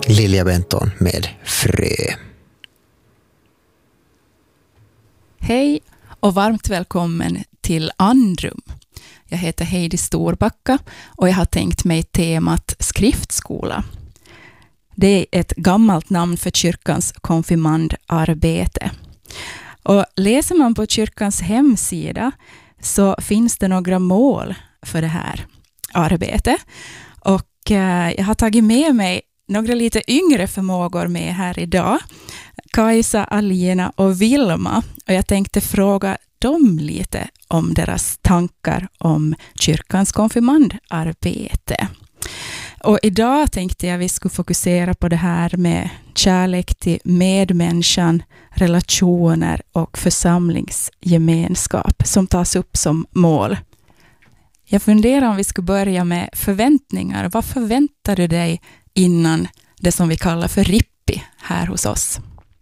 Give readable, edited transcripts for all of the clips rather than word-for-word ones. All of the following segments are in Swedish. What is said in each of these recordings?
Lilja-Benton med Frö. Hej och varmt välkommen till Andrum. Jag heter Heidi Storbacka och jag har tänkt mig temat skriftskola. Det är ett gammalt namn för kyrkans konfirmandarbete. Och läser man på kyrkans hemsida så finns det några mål för det här arbetet. Och jag har tagit med mig några lite yngre förmågor med här idag. Kajsa, Alina och Vilma. Och jag tänkte fråga dem lite om deras tankar om kyrkans konfirmandarbete. Och idag tänkte jag vi skulle fokusera på det här med kärlek till medmänniskan, relationer och församlingsgemenskap som tas upp som mål. Jag funderar om vi skulle börja med förväntningar. Vad förväntar du dig innan det som vi kallar för Rippi här hos oss?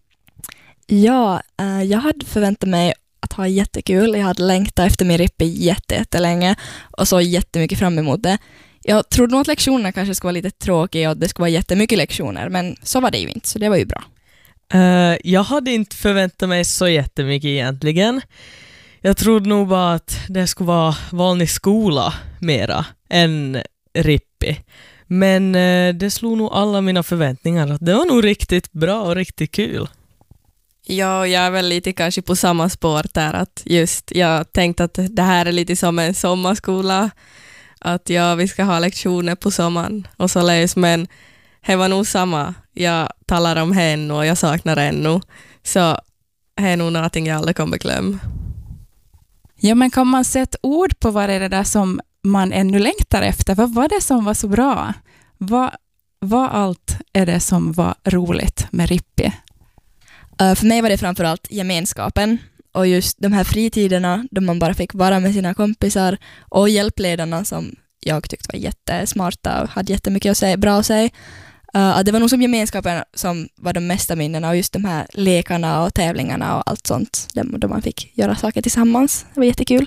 Ja, jag hade förväntat mig att ha jättekul. Jag hade längtat efter min Rippi jättelänge och så jättemycket fram emot det. Jag trodde nog att lektionerna kanske skulle vara lite tråkiga och det skulle vara jättemycket lektioner, men så var det ju inte, så det var ju bra. Jag hade inte förväntat mig så jättemycket egentligen. Jag trodde nog bara att det skulle vara vanlig skola mera än Rippi. Men det slog nog alla mina förväntningar att det var nog riktigt bra och riktigt kul. Ja, jag är väl lite kanske på samma spår där, att just jag tänkte att det här är lite som en sommarskola, att vi ska ha lektioner på sommaren och så läs, men det var nog samma. Jag talar om henne och jag saknar henne, så det är nog någonting jag aldrig kommer glömma. Ja, men kan man sätta ord på vad är det där som man ännu längtar efter? Vad var det som var så bra? Vad allt är det som var roligt med Rippi? För mig var det framförallt gemenskapen och just de här fritiderna då man bara fick vara med sina kompisar och hjälpledarna som jag tyckte var jättesmarta och hade jättemycket bra att säga. Det var nog som gemenskapen som var de mesta minnena och just de här lekarna och tävlingarna och allt sånt då man fick göra saker tillsammans. Det var jättekul.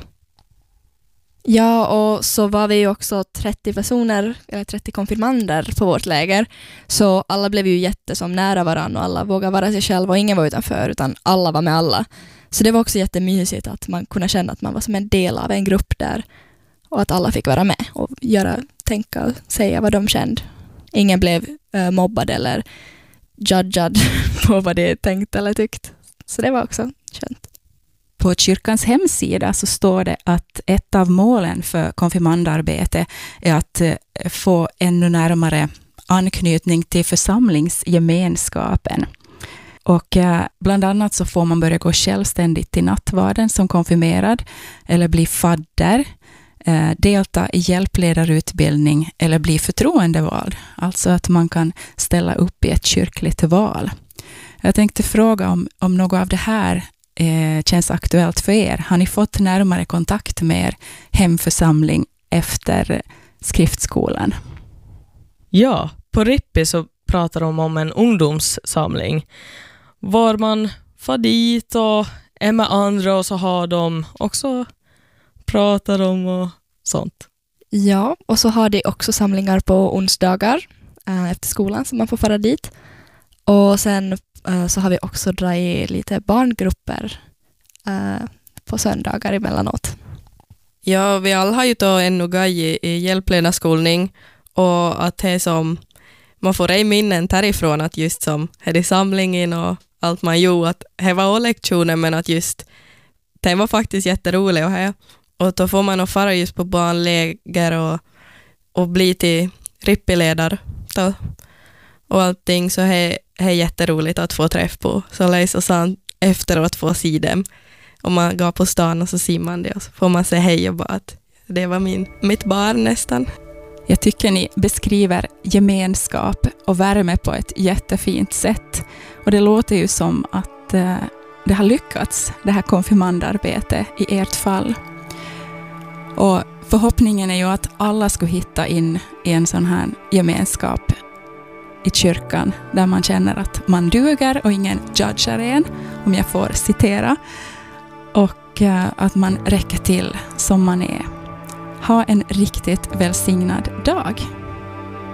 Ja, och så var vi ju också 30 personer, eller 30 konfirmander på vårt läger. Så alla blev ju nära varandra och alla vågade vara sig själva och ingen var utanför utan alla var med alla. Så det var också jättemysigt att man kunde känna att man var som en del av en grupp där och att alla fick vara med och tänka och säga vad de kände. Ingen blev mobbad eller judgad på vad de tänkte eller tyckte. Så det var också skönt. På kyrkans hemsida så står det att ett av målen för konfirmandarbete är att få ännu närmare anknytning till församlingsgemenskapen. Och bland annat så får man börja gå självständigt till nattvarden som konfirmerad eller bli fadder, delta i hjälpledarutbildning eller bli förtroendevald. Alltså att man kan ställa upp i ett kyrkligt val. Jag tänkte fråga om något av det här känns aktuellt för er. Har ni fått närmare kontakt med er hemförsamling efter skriftskolan? Ja, på Rippi så pratar de om en ungdomssamling var man får dit och är med andra och så har de också pratar om och sånt. Ja, och så har de också samlingar på onsdagar efter skolan så man får fara dit. Och sen så har vi också dragit lite barngrupper på söndagar emellanåt. Ja, vi alla har ju då ännu gått i hjälpledarskolning och att det som man får i minnen därifrån att just som här i samlingen och allt man gjorde, att det var lektioner men att just det var faktiskt jätteroligt och då får man nog fara just på barnläger och bli till Rippi-ledare och allting, så det är jätteroligt att få träff på. Så läs och sen efteråt få se dem. Om man går på stan och så ser man det och så får man säga hej och bara att det var mitt barn nästan. Jag tycker ni beskriver gemenskap och värme på ett jättefint sätt. Och det låter ju som att det har lyckats, det här konfirmandarbetet i ert fall. Och förhoppningen är ju att alla ska hitta in i en sån här gemenskap i kyrkan där man känner att man duger och ingen judgar en, om jag får citera. Och att man räcker till som man är. Ha en riktigt välsignad dag.